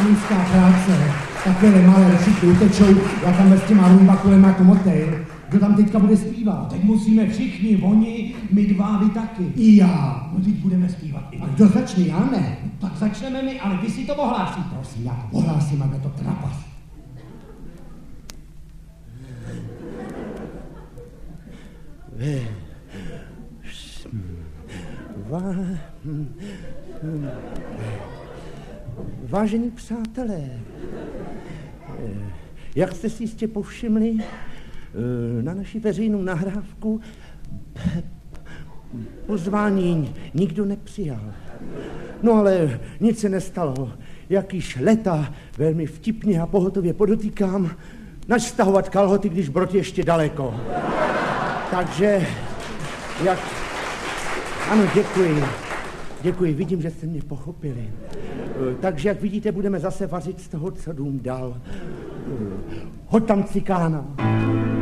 malinská práce. Takové malé všichni utečou, já tam s těma rumbakulema jako motejl. Kdo tam teďka bude zpívat? Teď musíme všichni, oni, my dva, vy taky. I já. No teď budeme zpívat i A kdo začne, já ne? No, tak začneme my, ale vy si to ohlásíte. Prosím, já to ohlásím, aby to trapas. Vážení přátelé, jak jste si jistě povšimli, na naši veřejnou nahrávku pozvání nikdo nepřijal. No ale nic se nestalo. Jak již leta velmi vtipně a pohotově podotýkám, nač stahovat kalhoty, když brod ještě daleko. Takže, jak... Ano, děkuji, vidím, že jste mě pochopili. Takže, jak vidíte, budeme zase vařit z toho, co dům dal. Hoď tam cikána.